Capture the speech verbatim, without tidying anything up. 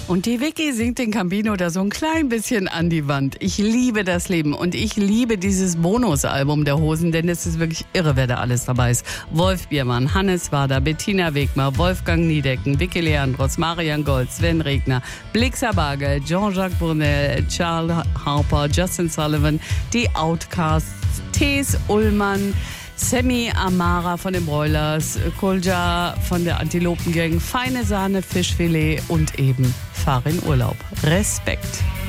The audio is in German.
Und die Vicky singt den Campino da so ein klein bisschen an die Wand. Ich liebe das Leben und ich liebe dieses Bonusalbum der Hosen, denn es ist wirklich irre, wer da alles dabei ist. Wolf Biermann, Hannes Wader, Bettina Wegmer, Wolfgang Niedecken, Vicky Leandros, Marian Gold, Sven Regner, Blixa Bargeld, Jean-Jacques Brunel, Charles Harper, Justin Sullivan, die Outcasts, Thes Ullmann, Sammy Amara von den Broilers, Kolja von der Antilopengang, Feine Sahne, Fischfilet und eben Farin Urlaub. Respekt.